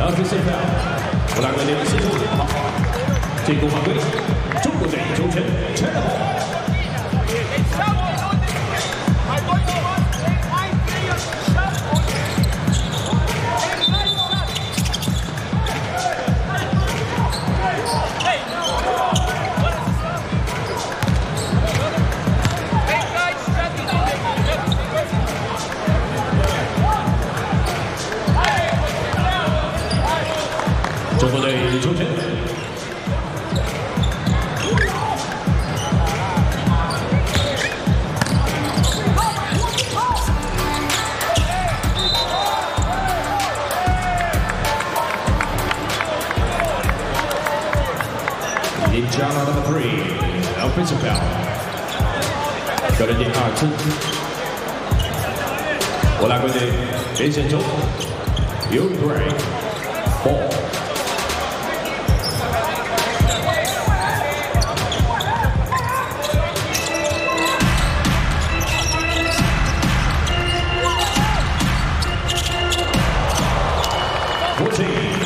Offensive foul，布拉格队16号，进攻犯规，中国队球权全了。 中国队球权。Inbound on number 3, offensive foul。球员第2次，布拉格队连线中 ，Ukraine ball。 14.